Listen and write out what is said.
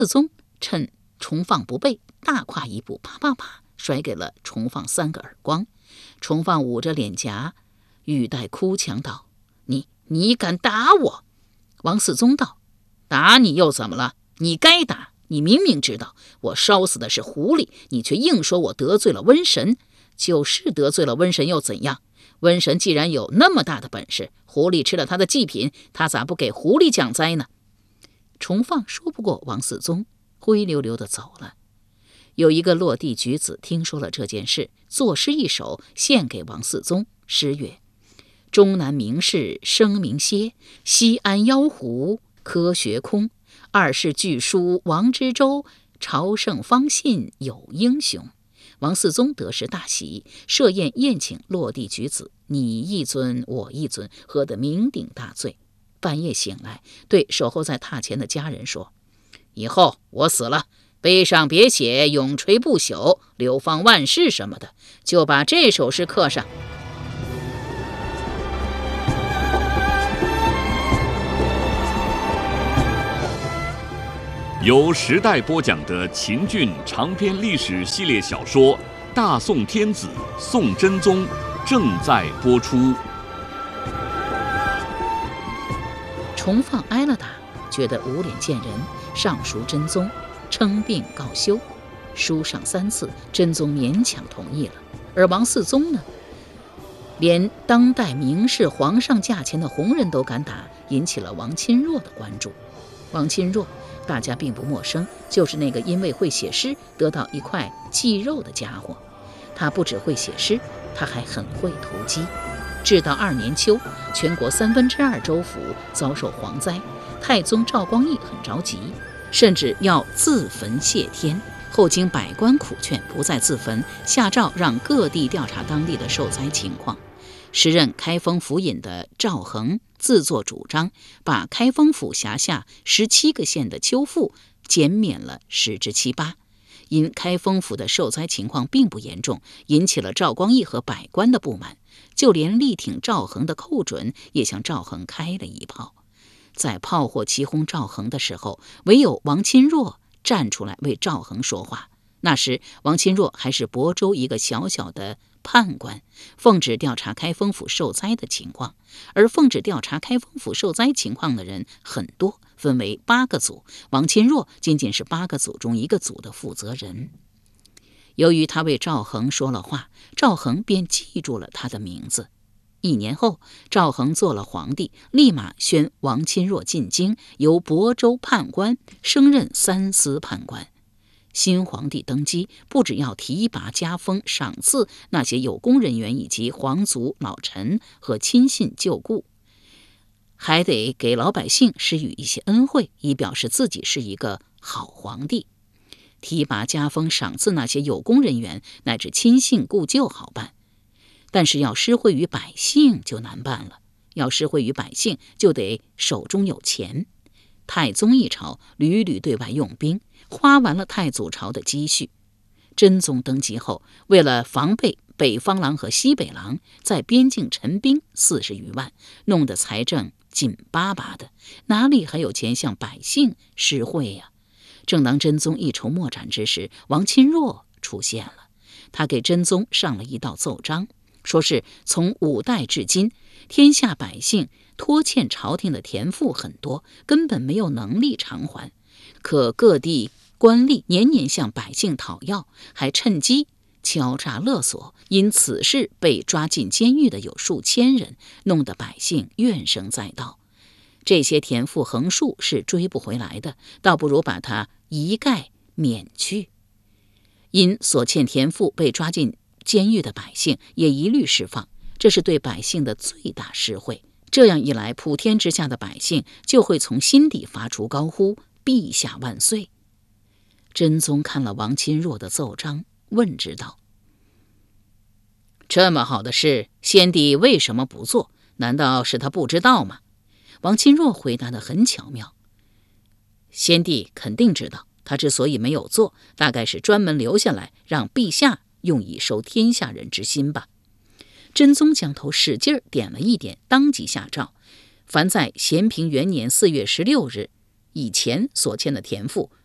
世宗趁重放不备，大跨一步，啪啪啪甩给了重放3个耳光。重放捂着脸颊，语带哭腔道：你敢打我？王世宗道：打你又怎么了？你该打，你明明知道我烧死的是狐狸，你却硬说我得罪了瘟神。就是得罪了瘟神又怎样？瘟神既然有那么大的本事，狐狸吃了他的祭品，他咋不给狐狸降灾呢？重放说不过王世宗，灰溜溜地走了。有一个落地举子听说了这件事，作诗一首献给王世宗，诗曰：终南名士声名歇，西安妖狐科学空。二世巨书王之周，朝圣方信有英雄。王世宗得势大喜，设宴宴请落地举子，你一尊我一尊，喝得酩酊大醉。半夜醒来，对守候在榻前的家人说：以后我死了，碑上别写永垂不朽、流芳万世什么的，就把这首诗刻上。 由时代播讲的秦俊长篇历史系列小说《大宋天子宋真宗》正在播出。 重放挨了打，觉得无脸见人，上书真宗，称病告休。书上3次，真宗勉强同意了。而王世宗呢，连当代名士皇上驾前的红人都敢打，引起了王钦若的关注。王钦若大家并不陌生，就是那个因为会写诗得到一块祭肉的家伙。他不只会写诗，他还很会投机。至到2年秋，全国2/3州府遭受蝗灾，太宗赵光义很着急，甚至要自焚谢天。后经百官苦劝，不再自焚，下诏让各地调查当地的受灾情况。时任开封府尹的赵恒自作主张，把开封府辖下17个县的秋赋减免了10之7、8。因开封府的受灾情况并不严重，引起了赵光义和百官的不满，就连力挺赵恒的寇准也向赵恒开了一炮。在炮火齐轰赵恒的时候，唯有王钦若站出来为赵恒说话。那时王钦若还是亳州一个小小的判官，奉旨调查开封府受灾的情况。而奉旨调查开封府受灾情况的人很多，分为8个组，王钦若仅仅是8个组中一个组的负责人。由于他为赵恒说了话，赵恒便记住了他的名字。1年后，赵恒做了皇帝，立马宣王钦若进京，由亳州判官升任3司判官。新皇帝登基，不只要提拔加封赏赐那些有功人员以及皇族老臣和亲信旧故，还得给老百姓施予一些恩惠，以表示自己是一个好皇帝。提拔加封赏赐那些有功人员乃至亲信故旧好办，但是要施惠于百姓就难办了。要施惠于百姓，就得手中有钱。太宗一朝屡屡对外用兵，花完了太祖朝的积蓄。真宗登基后，为了防备北方狼和西北狼，在边境陈兵40余万，弄得财政紧巴巴的，哪里还有钱向百姓施惠呀？正当真宗一筹莫展之时，王钦若出现了。他给真宗上了一道奏章，说是从5代至今，天下百姓拖欠朝廷的田赋很多，根本没有能力偿还。可各地官吏年年向百姓讨要，还趁机敲诈勒索，因此事被抓进监狱的有数千人，弄得百姓怨声载道。这些田赋横竖是追不回来的，倒不如把它一概免去。因所欠田赋被抓进监狱的百姓也一律释放，这是对百姓的最大施惠。这样一来，普天之下的百姓就会从心底发出高呼陛下万岁。真宗看了王钦若的奏章，问之道：这么好的事，先帝为什么不做？难道是他不知道吗？王钦若回答得很巧妙：先帝肯定知道，他之所以没有做，大概是专门留下来让陛下用以收天下人之心吧。真宗将头使劲点了一点，当即下诏：凡在咸平元年4月16日以前所欠的田赋，